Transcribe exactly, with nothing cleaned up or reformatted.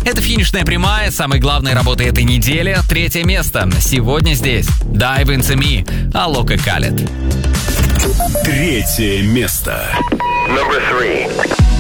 Это финишная прямая самой главной работы этой недели. Третье место. Сегодня здесь Dive Into Me, Алок и Khaled. Третье место. Number three.